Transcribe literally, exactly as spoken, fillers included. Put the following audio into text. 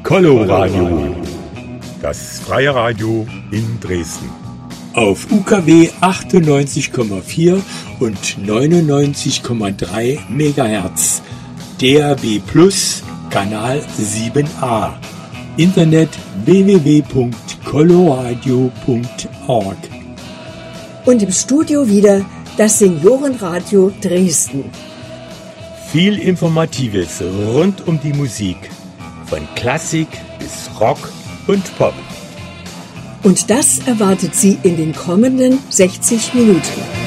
Coloradio, das freie Radio in Dresden. Auf U K W achtundneunzig Komma vier und neunundneunzig Komma drei Megahertz. D A B Plus, Kanal sieben a. Internet w w w punkt coloradio punkt org. Und im Studio wieder das Seniorenradio Dresden. Viel Informatives rund um die Musik. Von Klassik bis Rock und Pop. Und das erwartet Sie in den kommenden sechzig Minuten.